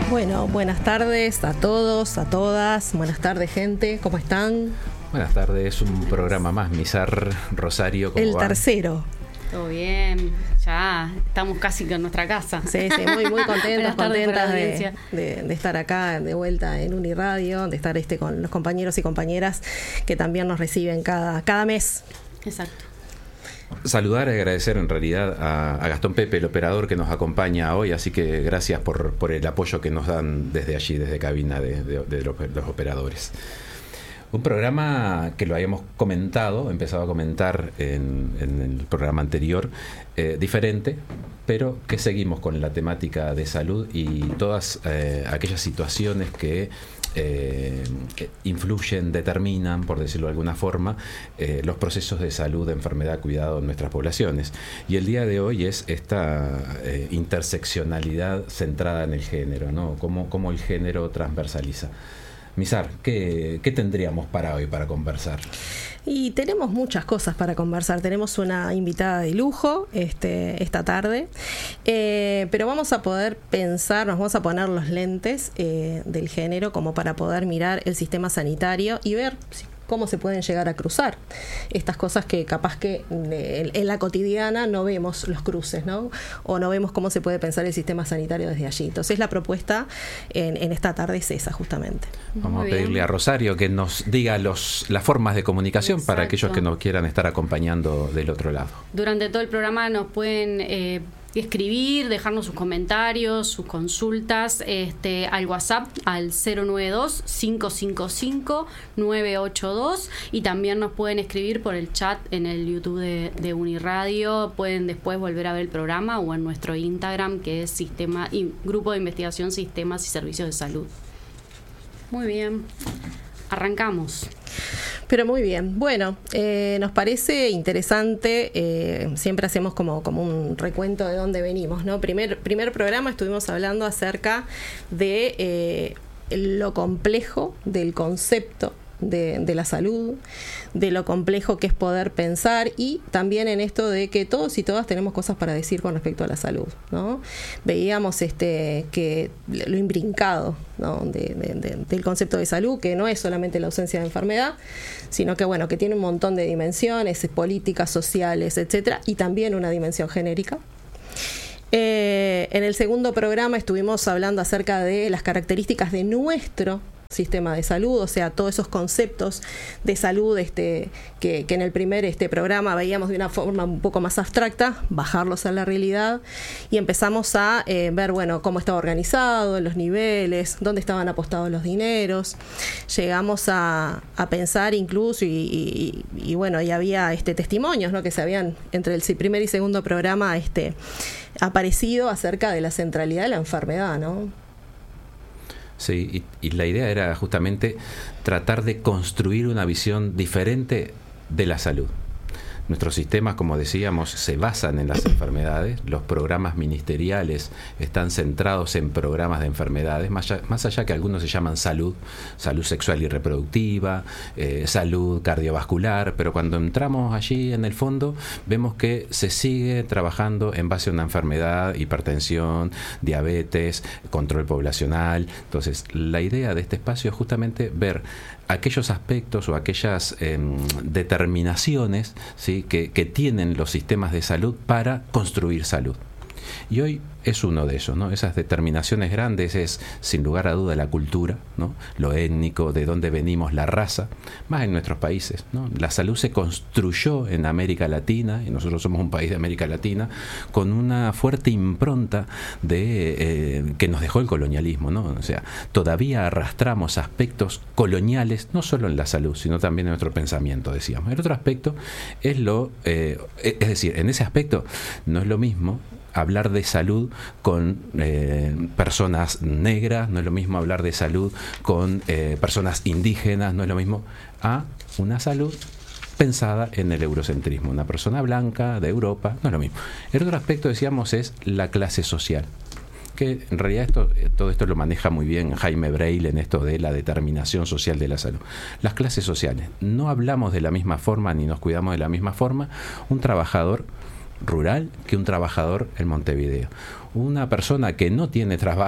Bueno, buenas tardes a todos, a todas. Buenas tardes, gente. ¿Cómo están? Buenas tardes, un programa más, Misar, Rosario. ¿Cómo El va? tercero. Todo bien, ya estamos casi con nuestra casa. Sí, muy contentas audiencia. de estar acá de vuelta en Uniradio, de estar con los compañeros y compañeras que también nos reciben cada mes. Exacto. Saludar y agradecer en realidad a Gastón Pepe, el operador que nos acompaña hoy, así que gracias por el apoyo que nos dan desde allí, desde cabina de los operadores. Un programa que lo habíamos empezado a comentar en el programa anterior, diferente, pero que seguimos con la temática de salud y todas aquellas situaciones que influyen, determinan, por decirlo de alguna forma, los procesos de salud, de enfermedad, cuidado en nuestras poblaciones. Y el día de hoy es esta interseccionalidad centrada en el género, ¿no? Cómo el género transversaliza. Misar, ¿qué tendríamos para hoy para conversar? Y tenemos muchas cosas para conversar. Tenemos una invitada de lujo esta tarde, pero vamos a poder pensar, nos vamos a poner los lentes del género como para poder mirar el sistema sanitario y ver cómo se pueden llegar a cruzar estas cosas que capaz que en la cotidiana no vemos los cruces, ¿no? O no vemos cómo se puede pensar el sistema sanitario desde allí. Entonces la propuesta en esta tarde es esa justamente. Vamos a pedirle a Rosario que nos diga las formas de comunicación. Exacto. Para aquellos que nos quieran estar acompañando del otro lado. Durante todo el programa nos pueden escribir, dejarnos sus comentarios, sus consultas al WhatsApp al 092-555-982 y también nos pueden escribir por el chat en el YouTube de Uniradio. Pueden después volver a ver el programa o en nuestro Instagram, que es Grupo de Investigación Sistemas y Servicios de Salud. Muy bien, arrancamos. Pero muy bien. Bueno, nos parece interesante, siempre hacemos como un recuento de dónde venimos, ¿no? Primer programa estuvimos hablando acerca de lo complejo del concepto de la salud, de lo complejo que es poder pensar y también en esto de que todos y todas tenemos cosas para decir con respecto a la salud, ¿no? Veíamos que lo imbrincado, ¿no? del concepto de salud, que no es solamente la ausencia de enfermedad, sino que que tiene un montón de dimensiones políticas, sociales, etcétera, y también una dimensión genérica. En el segundo programa estuvimos hablando acerca de las características de nuestro sistema de salud, o sea, todos esos conceptos de salud que en el primer programa veíamos de una forma un poco más abstracta, bajarlos a la realidad y empezamos a ver, cómo estaba organizado, los niveles, dónde estaban apostados los dineros. Llegamos a pensar incluso y había testimonios, ¿no? Que se habían entre el primer y segundo programa aparecido acerca de la centralidad de la enfermedad, ¿no? Sí, y la idea era justamente tratar de construir una visión diferente de la salud. Nuestros sistemas, como decíamos, se basan en las enfermedades. Los programas ministeriales están centrados en programas de enfermedades, más allá que algunos se llaman salud sexual y reproductiva, salud cardiovascular, pero cuando entramos allí en el fondo vemos que se sigue trabajando en base a una enfermedad, hipertensión, diabetes, control poblacional. Entonces, la idea de este espacio es justamente ver aquellos aspectos o aquellas determinaciones, ¿sí? que tienen los sistemas de salud para construir salud. Y hoy es uno de ellos, ¿no? Esas determinaciones grandes es, sin lugar a duda, la cultura, ¿no? Lo étnico, de dónde venimos, la raza, más en nuestros países, ¿no? La salud se construyó en América Latina, y nosotros somos un país de América Latina, con una fuerte impronta que nos dejó el colonialismo, ¿no? O sea, todavía arrastramos aspectos coloniales, no solo en la salud, sino también en nuestro pensamiento, decíamos. El otro aspecto es es decir, en ese aspecto no es lo mismo hablar de salud con personas negras, no es lo mismo hablar de salud con personas indígenas, no es lo mismo a una salud pensada en el eurocentrismo. Una persona blanca de Europa, no es lo mismo. El otro aspecto, decíamos, es la clase social, que en realidad todo esto lo maneja muy bien Jaime Breil en esto de la determinación social de la salud. Las clases sociales. No hablamos de la misma forma ni nos cuidamos de la misma forma un trabajador rural que un trabajador en Montevideo. Una persona que no tiene trabajo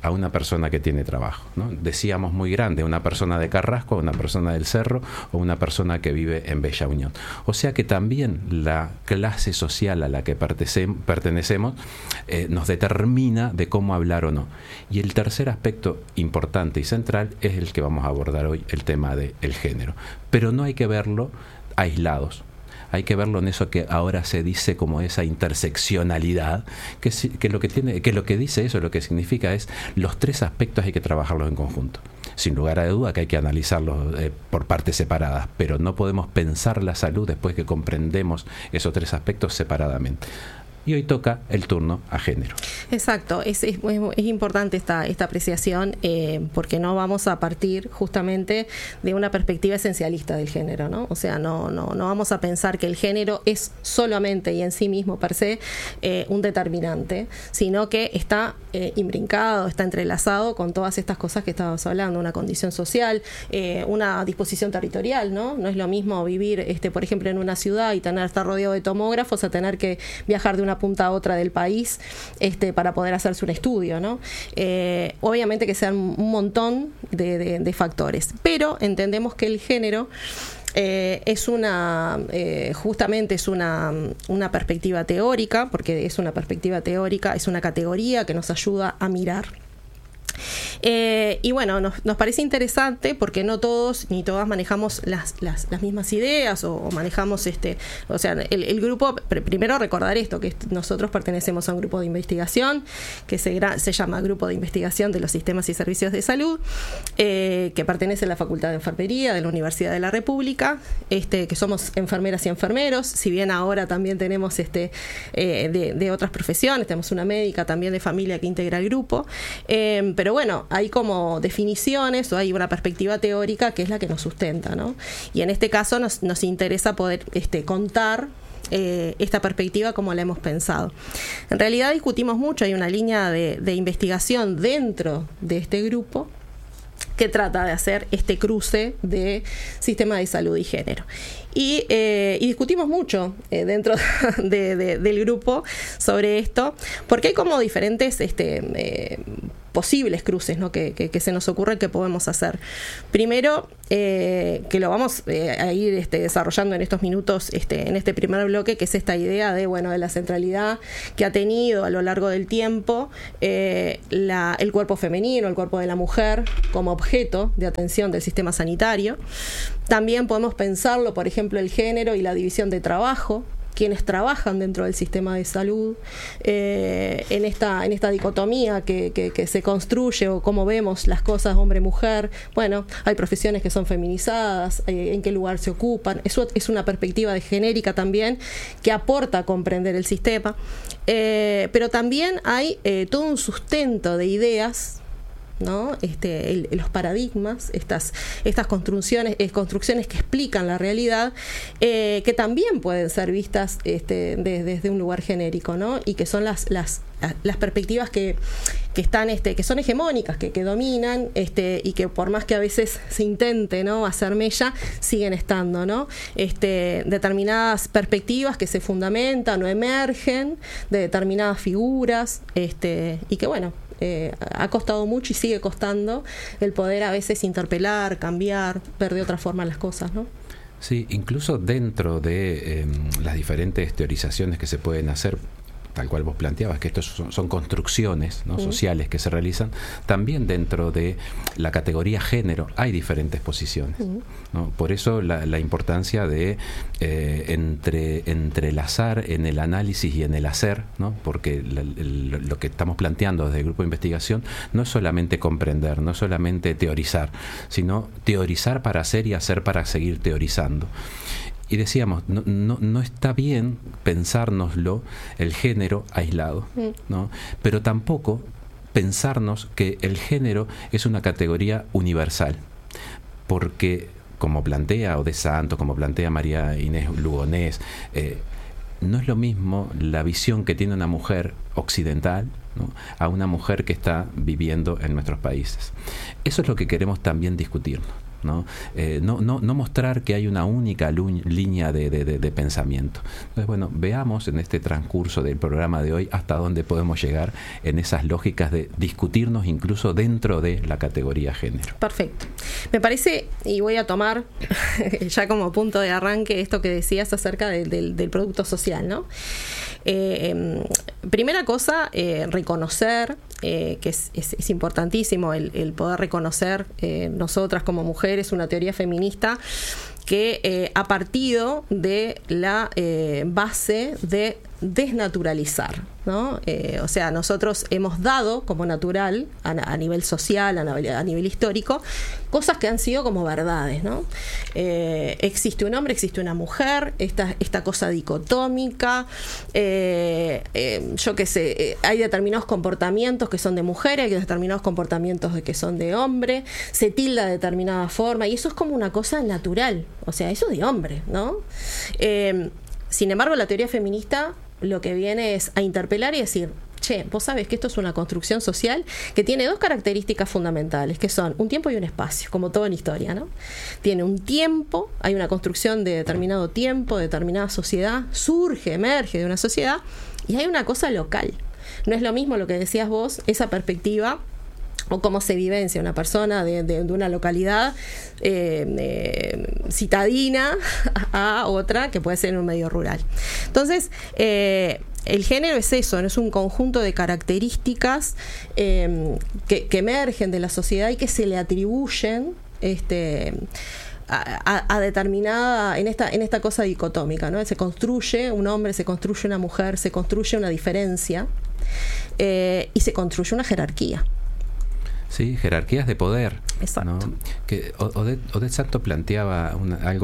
a una persona que tiene trabajo, ¿no? Decíamos muy grande, una persona de Carrasco, una persona del Cerro o una persona que vive en Bella Unión. O sea que también la clase social a la que pertenecemos nos determina de cómo hablar o no. Y el tercer aspecto importante y central es el que vamos a abordar hoy, el tema del género. Pero no hay que verlo aislados. Hay que verlo en eso que ahora se dice como esa interseccionalidad, que lo que dice eso, lo que significa es los tres aspectos hay que trabajarlos en conjunto. Sin lugar a duda que hay que analizarlos por partes separadas, pero no podemos pensar la salud después que comprendemos esos tres aspectos separadamente. Y hoy toca el turno a género. Exacto, es importante esta apreciación porque no vamos a partir justamente de una perspectiva esencialista del género, ¿no? O sea, no vamos a pensar que el género es solamente y en sí mismo per se un determinante, sino que está imbrincado, está entrelazado con todas estas cosas que estábamos hablando, una condición social, una disposición territorial, ¿no? No es lo mismo vivir, por ejemplo, en una ciudad y estar rodeado de tomógrafos a tener que viajar de una punta a otra del país para poder hacerse un estudio, ¿no? Obviamente que sean un montón de factores, pero entendemos que el género es justamente es una perspectiva teórica, porque es una perspectiva teórica, es una categoría que nos ayuda a mirar. Y bueno, nos parece interesante porque no todos ni todas manejamos las mismas ideas o manejamos o sea, el grupo, primero recordar esto, que nosotros pertenecemos a un grupo de investigación que se llama Grupo de Investigación de los Sistemas y Servicios de Salud, que pertenece a la Facultad de Enfermería de la Universidad de la República, que somos enfermeras y enfermeros, si bien ahora también tenemos de otras profesiones, tenemos una médica también de familia que integra el grupo, pero bueno, hay como definiciones o hay una perspectiva teórica que es la que nos sustenta, ¿no? Y en este caso nos interesa poder contar esta perspectiva como la hemos pensado. En realidad discutimos mucho, hay una línea de investigación dentro de este grupo que trata de hacer este cruce de sistema de salud y género. Y discutimos mucho dentro del grupo sobre esto, porque hay como diferentes posibles cruces, ¿no? que se nos ocurren que podemos hacer. Primero, que lo vamos a ir desarrollando en estos minutos, en este primer bloque, que es esta idea de la centralidad que ha tenido a lo largo del tiempo el cuerpo femenino, el cuerpo de la mujer, como objeto de atención del sistema sanitario. También podemos pensarlo, por ejemplo, el género y la división de trabajo, quienes trabajan dentro del sistema de salud, en esta dicotomía que se construye o cómo vemos las cosas hombre-mujer. Bueno, hay profesiones que son feminizadas, en qué lugar se ocupan. Eso es una perspectiva de genérica también que aporta a comprender el sistema. Pero también hay todo un sustento de ideas, ¿no? Los paradigmas, estas construcciones que explican la realidad, que también pueden ser vistas desde un lugar genérico, ¿no? Y que son las perspectivas que están que son hegemónicas, que dominan, y que por más que a veces se intente, ¿no?, hacer mella, siguen estando, ¿no? Determinadas perspectivas que se fundamentan o emergen de determinadas figuras, y que ha costado mucho y sigue costando el poder a veces interpelar, cambiar, ver de otra forma las cosas, ¿no? Sí, incluso dentro de las diferentes teorizaciones que se pueden hacer, tal cual vos planteabas, que estos son construcciones, ¿no?, sociales que se realizan, también dentro de la categoría género hay diferentes posiciones, ¿no? Por eso la importancia de entrelazar en el análisis y en el hacer, ¿no? Porque lo que estamos planteando desde el grupo de investigación no es solamente comprender, no es solamente teorizar, sino teorizar para hacer y hacer para seguir teorizando. Y decíamos, no está bien pensárnoslo el género aislado, ¿no? Pero tampoco pensarnos que el género es una categoría universal, porque como plantea Odé Santos, como plantea María Inés Lugonés, no es lo mismo la visión que tiene una mujer occidental, ¿no?, a una mujer que está viviendo en nuestros países. Eso es lo que queremos también discutir. ¿no? No mostrar que hay una única línea de pensamiento. Entonces, bueno, veamos en este transcurso del programa de hoy hasta dónde podemos llegar en esas lógicas de discutirnos incluso dentro de la categoría género. Perfecto. Me parece, y voy a tomar ya como punto de arranque esto que decías acerca del producto social, ¿no? Primera cosa, reconocer, que es importantísimo el poder reconocer nosotras como mujeres una teoría feminista que ha partido de la base de desnaturalizar, ¿no? O sea, nosotros hemos dado como natural a nivel social, a nivel histórico, cosas que han sido como verdades, ¿no? Existe un hombre, existe una mujer, esta cosa dicotómica, yo qué sé, hay determinados comportamientos que son de mujer, hay determinados comportamientos que son de hombre, se tilda de determinada forma, y eso es como una cosa natural, o sea, eso de hombre, ¿no? Sin embargo, la teoría feminista lo que viene es a interpelar y decir, che, vos sabés que esto es una construcción social que tiene dos características fundamentales, que son un tiempo y un espacio, como todo en historia, ¿no? Tiene un tiempo, hay una construcción de determinado tiempo, de determinada sociedad, surge, emerge de una sociedad, y hay una cosa local. No es lo mismo lo que decías vos, esa perspectiva, o cómo se vivencia una persona de una localidad citadina a otra que puede ser en un medio rural. Entonces, el género es eso, ¿no? Es un conjunto de características que emergen de la sociedad y que se le atribuyen a determinada, en esta cosa dicotómica, ¿no? Se construye un hombre, se construye una mujer, se construye una diferencia y se construye una jerarquía. Sí, jerarquías de poder. Exacto. ¿No? Que Odette Santos planteaba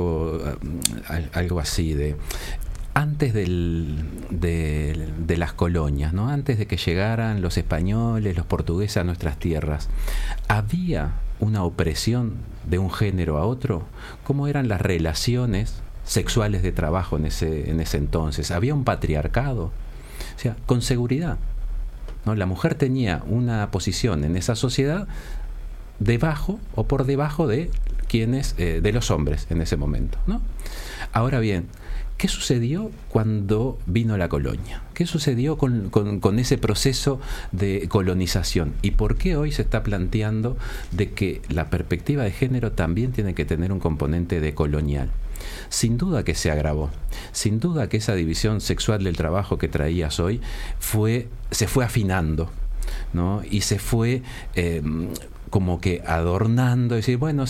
algo así de antes de las colonias, ¿no? Antes de que llegaran los españoles, los portugueses a nuestras tierras, ¿había una opresión de un género a otro? ¿Cómo eran las relaciones sexuales de trabajo en ese entonces? ¿Había un patriarcado? O sea, con seguridad, ¿no? La mujer tenía una posición en esa sociedad debajo o por debajo de de los hombres en ese momento, ¿no? Ahora bien, ¿qué sucedió cuando vino la colonia? ¿Qué sucedió con ese proceso de colonización? ¿Y por qué hoy se está planteando de que la perspectiva de género también tiene que tener un componente decolonial? Sin duda que se agravó, sin duda que esa división sexual del trabajo que traías hoy se fue afinando, ¿no? Y se fue como que adornando, y decir, bueno,